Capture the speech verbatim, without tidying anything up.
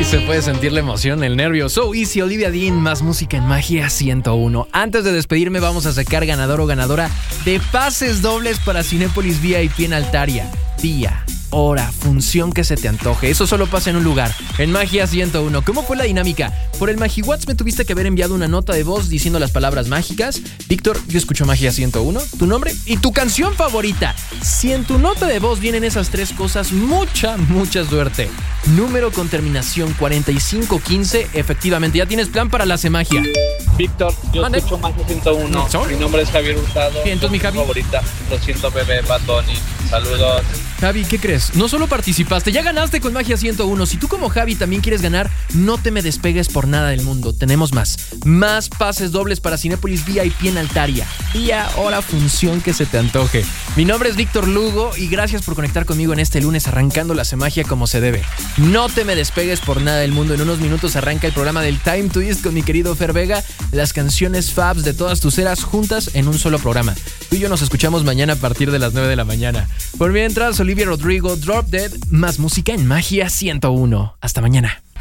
Y se puede sentir la emoción, el nervio. So Easy, Olivia Dean, más música en Magia ciento uno. Antes de despedirme, vamos a sacar ganador o ganadora de pases dobles para Cinépolis V I P en Altaria. Día, hora, función que se te antoje. Eso solo pasa en un lugar, en Magia ciento uno. ¿Cómo fue la dinámica? Por el MagiWhat's me tuviste que haber enviado una nota de voz diciendo las palabras mágicas. Víctor, yo escucho Magia ciento uno, tu nombre y tu canción favorita. Si en tu nota de voz vienen esas tres cosas, mucha, mucha suerte. Número con terminación cuarenta y cinco quince. Efectivamente, ya tienes plan para la Magia. Víctor, yo Mande. escucho Magia ciento uno. Sorry. Mi nombre es Javier Hurtado. Bien, entonces, mi Javi. Favorita, lo siento, bebé, Bad Bunny. Saludos. Javi, ¿qué crees? No solo participaste, ya ganaste con Magia ciento uno. Si tú como Javi también quieres ganar, no te me despegues por nada del mundo. Tenemos más. Más pases dobles para Cinépolis V I P en Altaria. Día, hora, función que se te antoje. Mi nombre es Víctor Lugo y gracias por conectar conmigo en este lunes arrancando la Magia como se debe. No te me despegues por nada del mundo. En unos minutos arranca el programa del Time Twist con mi querido Fer Vega. Las canciones fabs de todas tus eras juntas en un solo programa. Tú y yo nos escuchamos mañana a partir de las nueve de la mañana. Por mientras, Olivia Rodrigo, Drop Dead, más música en Magia ciento uno. Hasta mañana.